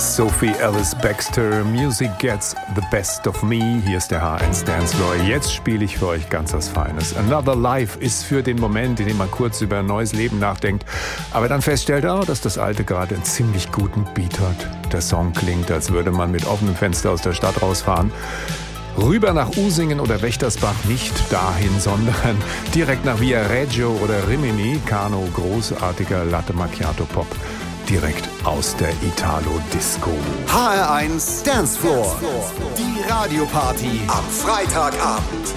Sophie Ellis Bextor, Music Gets the Best of Me. Hier ist der H1 Dancefloor. Jetzt spiele ich für euch ganz was Feines. Another Life ist für den Moment, in dem man kurz über ein neues Leben nachdenkt, aber dann feststellt, dass das alte gerade einen ziemlich guten Beat hat. Der Song klingt, als würde man mit offenem Fenster aus der Stadt rausfahren. Rüber nach Usingen oder Wächtersbach, nicht dahin, sondern direkt nach Viareggio oder Rimini. Kano, großartiger Latte Macchiato Pop. Direkt aus der Italo-Disco. HR1 Dancefloor. Die Radioparty am Freitagabend.